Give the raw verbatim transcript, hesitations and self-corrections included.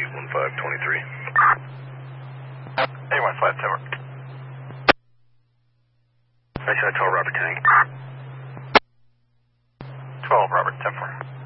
one five twenty-three. A one five seven. I said twelve Robert Tank. twelve Robert ten four.